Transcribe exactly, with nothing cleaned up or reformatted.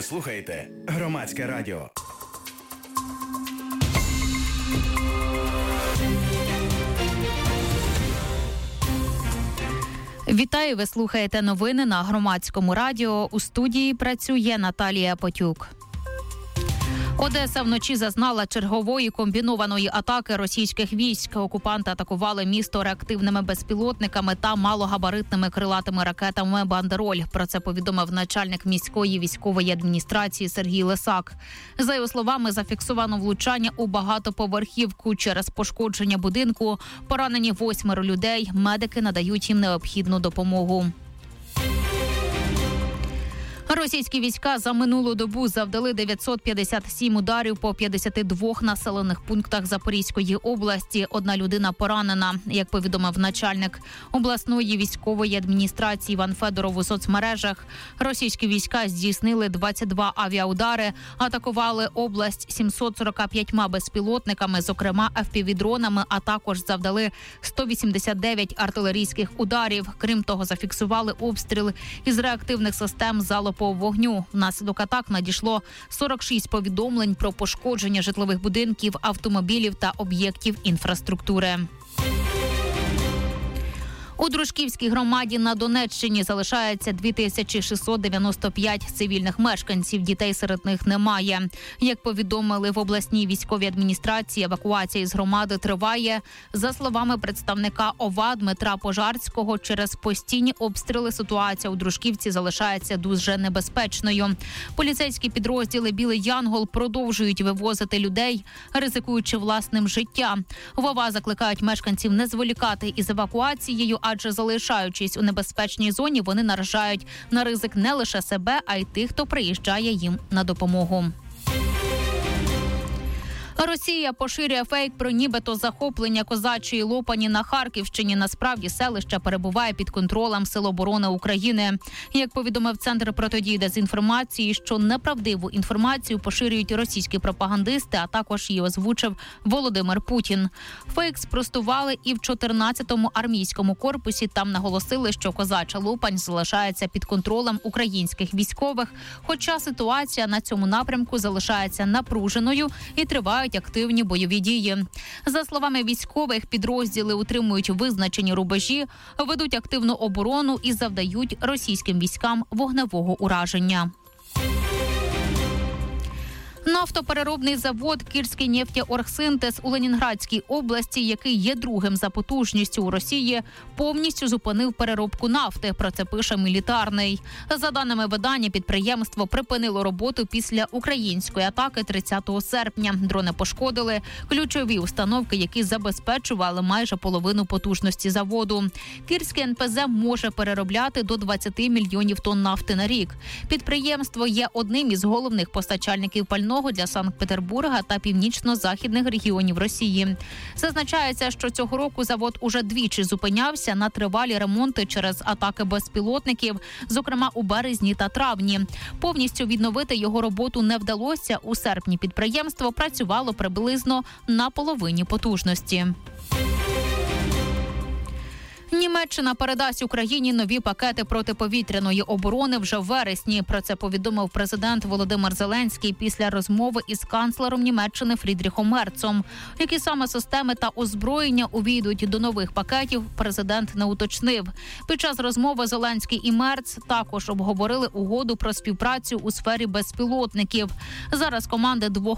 Ви слухаєте Громадське радіо. Вітаю, ви слухаєте новини на Громадському радіо. У студії працює Наталія Потюк. Одеса вночі зазнала чергової комбінованої атаки російських військ. Окупанти атакували місто реактивними безпілотниками та малогабаритними крилатими ракетами «Бандероль». Про це повідомив начальник міської військової адміністрації Сергій Лисак. За його словами, зафіксовано влучання у багатоповерхівку. Через пошкодження будинку поранені восьмеро людей. Медики надають їм необхідну допомогу. Російські війська за минулу добу завдали дев'ятсот п'ятдесят сім ударів по п'ятдесяти двох населених пунктах Запорізької області. Одна людина поранена. Як повідомив начальник обласної військової адміністрації Іван Федоров у соцмережах, російські війська здійснили двадцять два авіаудари, атакували область сімсот сорок п'ять безпілотниками, зокрема еф пі ві-дронами, а також завдали сто вісімдесят дев'ять артилерійських ударів. Крім того, зафіксували обстріл із реактивних систем залпового вогню. Внаслідок атак надійшло сорок шість повідомлень про пошкодження житлових будинків, автомобілів та об'єктів інфраструктури. У Дружківській громаді на Донеччині залишається дві тисячі шістсот дев'яносто п'ять цивільних мешканців. Дітей серед них немає. Як повідомили в обласній військовій адміністрації, евакуація із громади триває. За словами представника ОВА Дмитра Пожарського, через постійні обстріли ситуація у Дружківці залишається дуже небезпечною. Поліцейські підрозділи «Білий Янгол» продовжують вивозити людей, ризикуючи власним життям. В ОВА закликають мешканців не зволікати із евакуацією, адже залишаючись у небезпечній зоні, вони наражають на ризик не лише себе, а й тих, хто приїжджає їм на допомогу. Росія поширює фейк про нібито захоплення Козачої Лопані на Харківщині. Насправді селище перебуває під контролем Сил оборони України. Як повідомив Центр протидії дезінформації, що неправдиву інформацію поширюють російські пропагандисти, а також її озвучив Володимир Путін. Фейк спростували і в чотирнадцятому армійському корпусі. Там наголосили, що Козача Лопань залишається під контролем українських військових, хоча ситуація на цьому напрямку залишається напруженою і тривають активні бойові дії. За словами військових, підрозділи утримують визначені рубежі, ведуть активну оборону і завдають російським військам вогневого ураження. Нафтопереробний завод «Кірський нефтеоргсинтез» у Ленінградській області, який є другим за потужністю у Росії, повністю зупинив переробку нафти. Про це пише «Мілітарний». За даними видання, підприємство припинило роботу після української атаки тридцятого серпня. Дрони пошкодили ключові установки, які забезпечували майже половину потужності заводу. Кірський ен пе зе може переробляти до двадцять мільйонів тонн нафти на рік. Підприємство є одним із головних постачальників пального для Санкт-Петербурга та північно-західних регіонів Росії. Зазначається, що цього року завод уже двічі зупинявся на тривалі ремонти через атаки безпілотників, зокрема у березні та травні. Повністю відновити його роботу не вдалося. У серпні підприємство працювало приблизно на половині потужності. Німеччина передасть Україні нові пакети протиповітряної оборони вже в вересні. Про це повідомив президент Володимир Зеленський після розмови із канцлером Німеччини Фрідріхом Мерцом. Які саме системи та озброєння увійдуть до нових пакетів, президент не уточнив. Під час розмови Зеленський і Мерц також обговорили угоду про співпрацю у сфері безпілотників. Зараз команди двох